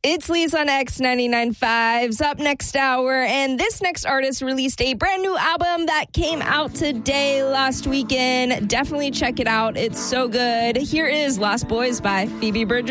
It's Lisa on X99.5's up next hour, and this next artist released a brand new album that came out today, last weekend. Definitely check it out. It's so good. Here is Lost Boys by Phoebe Bridgers.